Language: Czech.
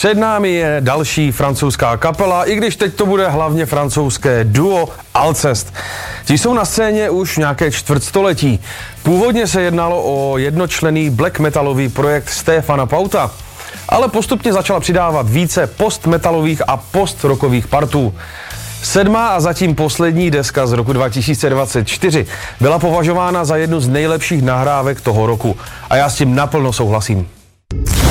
Před námi je další francouzská kapela, i když teď to bude hlavně francouzské duo Alcest. Ti jsou na scéně už nějaké čtvrtstoletí. Původně se jednalo o jednočlenný black metalový projekt Stéphana Pauta, ale postupně začala přidávat více postmetalových a postrockových partů. 7. a zatím poslední deska z roku 2024 byla považována za jednu z nejlepších nahrávek toho roku. A já s tím naplno souhlasím.